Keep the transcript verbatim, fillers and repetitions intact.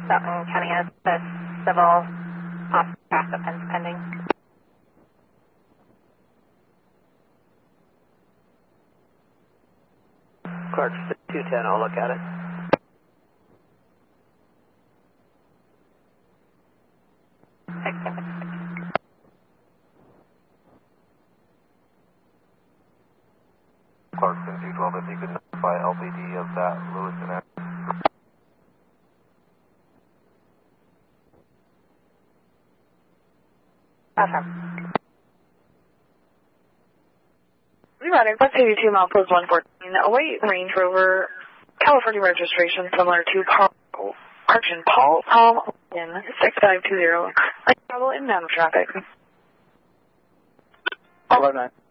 Sutton County has the civil off track offense pending. Clark two ten, I'll look at it. Clarkson two twelve, if you could notify L P D of that Lewiston act. Awesome. Roger, Clark eighty-two, mile post one fourteen, a white Range Rover, California registration similar to Paul, Arch and Paul, Palm, in six five two zero, like travel in mountain traffic. Hello, nine.